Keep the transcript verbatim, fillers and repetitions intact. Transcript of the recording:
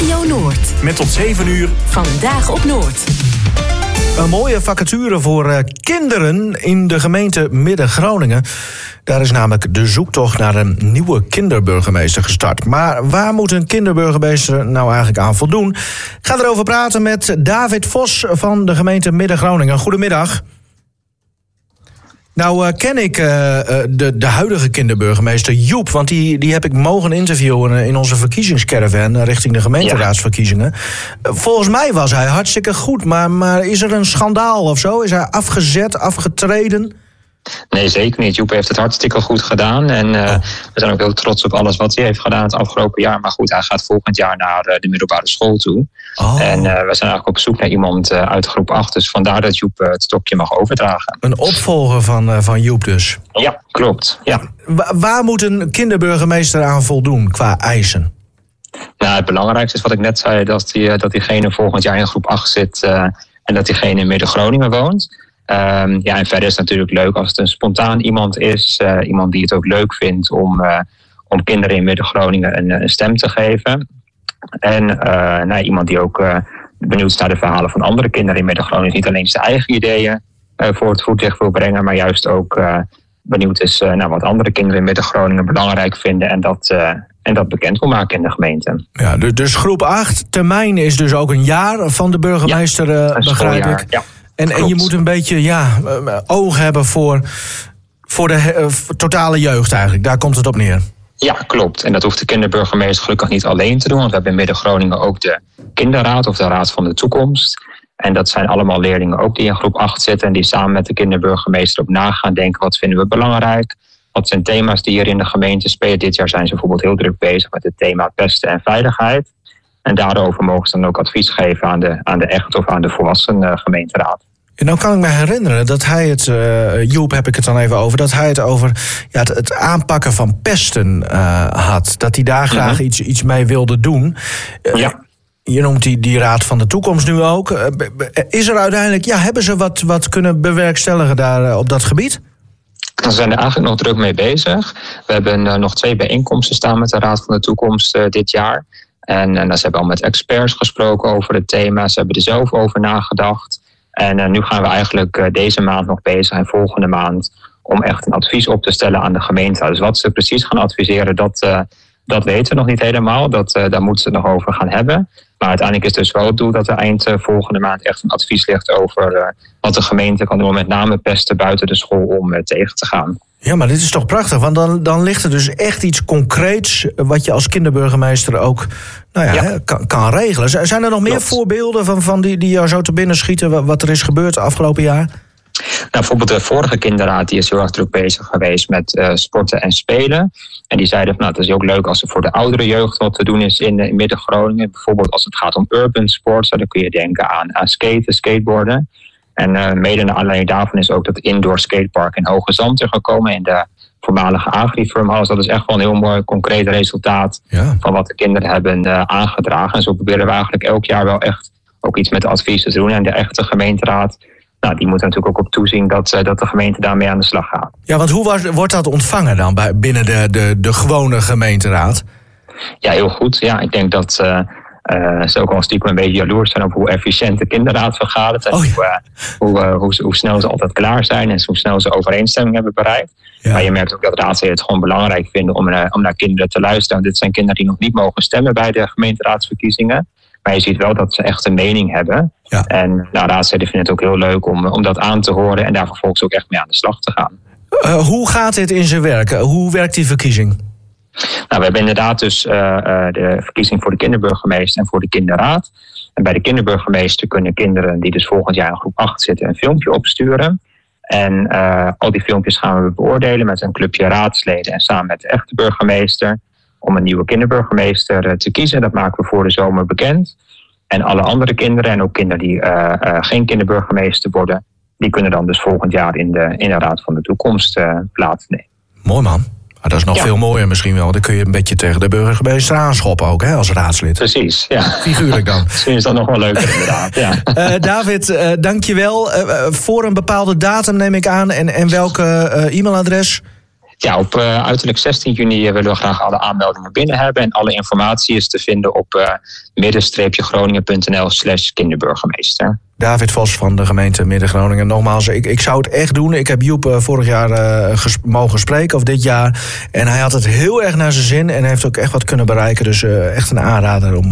Radio Noord. Met tot zeven uur. Vandaag op Noord. Een mooie vacature voor uh, kinderen in de gemeente Midden-Groningen. Daar is namelijk de zoektocht naar een nieuwe kinderburgemeester gestart. Maar waar moet een kinderburgemeester nou eigenlijk aan voldoen? Ik ga erover praten met David Vos van de gemeente Midden-Groningen. Goedemiddag. Nou uh, ken ik uh, de, de huidige kinderburgemeester Joep, want die, die heb ik mogen interviewen in onze verkiezingscaravan richting de gemeenteraadsverkiezingen. Ja. Volgens mij was hij hartstikke goed, maar, maar is er een schandaal of zo? Is hij afgezet, afgetreden? Nee, zeker niet. Joep heeft het hartstikke goed gedaan. En uh, oh. we zijn ook heel trots op alles wat hij heeft gedaan het afgelopen jaar. Maar goed, hij gaat volgend jaar naar uh, de middelbare school toe. Oh. En uh, we zijn eigenlijk op zoek naar iemand uh, uit groep acht. Dus vandaar dat Joep uh, het stokje mag overdragen. Een opvolger van, uh, van Joep dus? Ja, klopt. Ja. Wa- waar moet een kinderburgemeester aan voldoen qua eisen? Nou, het belangrijkste is wat ik net zei. Dat, die, dat diegene volgend jaar in groep acht zit. Uh, en dat diegene in Midden-Groningen woont. Um, ja, en verder is het natuurlijk leuk als het een spontaan iemand is. Uh, iemand die het ook leuk vindt om, uh, om kinderen in Midden-Groningen een, een stem te geven. En uh, nou, iemand die ook uh, benieuwd is naar de verhalen van andere kinderen in Midden-Groningen. Niet alleen zijn eigen ideeën uh, voor het voetlicht wil brengen, maar juist ook uh, benieuwd is uh, naar wat andere kinderen in Midden-Groningen belangrijk vinden. En dat, uh, en dat bekend wil maken in de gemeente. Ja, dus groep acht, termijn is dus ook een jaar van de burgemeester, ja, uh, begrijp ik. Ja. En, en je moet een beetje ja, oog hebben voor, voor de uh, totale jeugd eigenlijk. Daar komt het op neer. Ja, klopt. En dat hoeft de kinderburgemeester gelukkig niet alleen te doen. Want we hebben in Midden-Groningen ook de kinderraad of de raad van de toekomst. En dat zijn allemaal leerlingen ook die in groep acht zitten. En die samen met de kinderburgemeester op na gaan denken. Wat vinden we belangrijk? Wat zijn thema's die hier in de gemeente spelen? Dit jaar zijn ze bijvoorbeeld heel druk bezig met het thema pesten en veiligheid. En daarover mogen ze dan ook advies geven aan de, aan de echt of aan de volwassen uh, gemeenteraad. En nou kan ik me herinneren dat hij het, uh, Joep heb ik het dan even over, dat hij het over ja, het, het aanpakken van pesten uh, had. Dat hij daar graag mm-hmm. iets, iets mee wilde doen. Uh, ja. Je noemt die, die raad van de toekomst nu ook. Uh, is er uiteindelijk, ja, hebben ze wat, wat kunnen bewerkstelligen daar uh, op dat gebied? We zijn er eigenlijk nog druk mee bezig. We hebben uh, nog twee bijeenkomsten staan met de raad van de toekomst uh, dit jaar. En, en ze hebben al met experts gesproken over het thema. Ze hebben er zelf over nagedacht. En uh, nu gaan we eigenlijk uh, deze maand nog bezig en volgende maand om echt een advies op te stellen aan de gemeente. Dus wat ze precies gaan adviseren, dat, uh, dat weten we nog niet helemaal. Dat, uh, daar moeten ze het nog over gaan hebben. Maar uiteindelijk is dus wel het doel dat er eind uh, volgende maand echt een advies ligt over uh, wat de gemeente kan doen, met name pesten buiten de school om uh, tegen te gaan. Ja, maar dit is toch prachtig, want dan, dan ligt er dus echt iets concreets wat je als kinderburgemeester ook nou ja, ja. Hè, kan, kan regelen. Zijn er nog meer Klopt. voorbeelden van, van die, die jou zo te binnen schieten, wat er is gebeurd afgelopen jaar? Nou, bijvoorbeeld de vorige kinderraad die is heel erg druk bezig geweest met uh, sporten en spelen. En die zeiden van nou, het is ook leuk als er voor de oudere jeugd wat te doen is in, in Midden-Groningen. Bijvoorbeeld als het gaat om urban sports, dan kun je denken aan, aan skaten, skateboarden. En uh, mede naar aanleiding daarvan is ook dat indoor skatepark in Hoge Zand er gekomen in de voormalige Agri-firm. Dus dat is echt wel een heel mooi concreet resultaat ja. van wat de kinderen hebben uh, aangedragen. En zo proberen we eigenlijk elk jaar wel echt ook iets met de adviezen te doen. En de echte gemeenteraad, nou, die moet natuurlijk ook op toezien dat, uh, dat de gemeente daarmee aan de slag gaat. Ja, want hoe was, wordt dat ontvangen dan bij, binnen de, de, de gewone gemeenteraad? Ja, heel goed. Ja, ik denk dat Uh, Uh, ze ook al stiekem een beetje jaloers zijn op hoe efficiënt de kinderraad vergadert. En oh, ja. hoe, uh, hoe, uh, hoe, hoe snel ze altijd klaar zijn en hoe snel ze overeenstemming hebben bereikt. Ja. Maar je merkt ook dat raadsleden het gewoon belangrijk vinden om, uh, om naar kinderen te luisteren. Dit zijn kinderen die nog niet mogen stemmen bij de gemeenteraadsverkiezingen. Maar je ziet wel dat ze echt een mening hebben. Ja. En nou, raadsleden vinden het ook heel leuk om, om dat aan te horen en daar vervolgens ook echt mee aan de slag te gaan. Uh, hoe gaat dit in zijn werk? Hoe werkt die verkiezing? Nou, we hebben inderdaad dus uh, de verkiezing voor de kinderburgemeester en voor de kinderraad. En bij de kinderburgemeester kunnen kinderen die dus volgend jaar in groep acht zitten een filmpje opsturen. En uh, al die filmpjes gaan we beoordelen met een clubje raadsleden en samen met de echte burgemeester om een nieuwe kinderburgemeester te kiezen. Dat maken we voor de zomer bekend. En alle andere kinderen en ook kinderen die uh, uh, geen kinderburgemeester worden, die kunnen dan dus volgend jaar in de, in de Raad van de Toekomst uh, plaatsnemen. Mooi man. Maar dat is nog ja. veel mooier misschien wel. Dan kun je een beetje tegen de burgemeester aanschoppen ook, hè, als raadslid. Precies, ja. Figuurlijk dan. Misschien is dat nog wel leuker inderdaad, ja. Uh, David, uh, dank je wel. Uh, voor een bepaalde datum neem ik aan. En, en welke uh, e-mailadres? Ja, op uh, uiterlijk zestien juni willen we graag alle aanmeldingen binnen hebben. En alle informatie is te vinden op uh, midden-groningen.nl slash kinderburgemeester. David Vos van de gemeente Midden-Groningen. Nogmaals, ik, ik zou het echt doen. Ik heb Joep uh, vorig jaar uh, ges- mogen spreken, of dit jaar. En hij had het heel erg naar zijn zin en heeft ook echt wat kunnen bereiken. Dus uh, echt een aanrader om...